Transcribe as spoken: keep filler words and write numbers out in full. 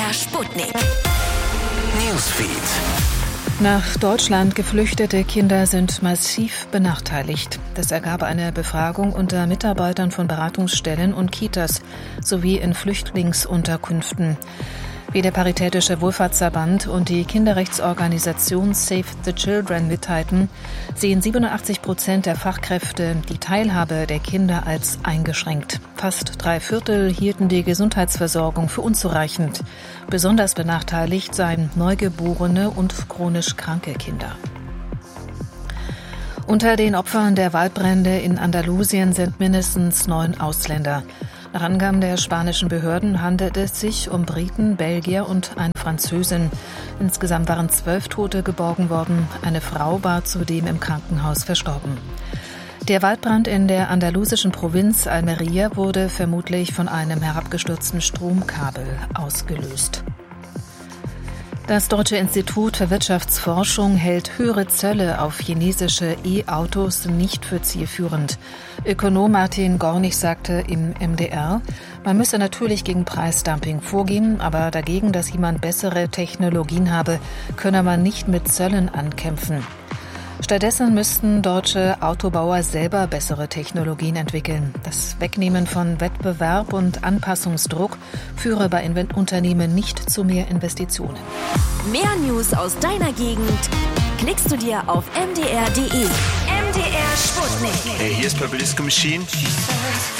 R Sputnik. Newsfeed. Nach Deutschland geflüchtete Kinder sind massiv benachteiligt. Das ergab eine Befragung unter Mitarbeitern von Beratungsstellen und Kitas sowie in Flüchtlingsunterkünften. Wie der Paritätische Wohlfahrtsverband und die Kinderrechtsorganisation Save the Children mitteilten, sehen siebenundachtzig Prozent der Fachkräfte die Teilhabe der Kinder als eingeschränkt. Fast drei Viertel hielten die Gesundheitsversorgung für unzureichend. Besonders benachteiligt seien neugeborene und chronisch kranke Kinder. Unter den Opfern der Waldbrände in Andalusien sind mindestens neun Ausländer. Nach Angaben der spanischen Behörden handelt es sich um Briten, Belgier und eine Französin. Insgesamt waren zwölf Tote geborgen worden. Eine Frau war zudem im Krankenhaus verstorben. Der Waldbrand in der andalusischen Provinz Almería wurde vermutlich von einem herabgestürzten Stromkabel ausgelöst. Das Deutsche Institut für Wirtschaftsforschung hält höhere Zölle auf chinesische E-Autos nicht für zielführend. Ökonom Martin Gornig sagte im M D R, man müsse natürlich gegen Preisdumping vorgehen, aber dagegen, dass jemand bessere Technologien habe, könne man nicht mit Zöllen ankämpfen. Stattdessen müssten deutsche Autobauer selber bessere Technologien entwickeln. Das Wegnehmen von Wettbewerb und Anpassungsdruck führe bei Unternehmen nicht zu mehr Investitionen. Mehr News aus deiner Gegend klickst du dir auf m d r punkt d e. M D R Sputnik. Hey, hier ist Purple Disco Machine.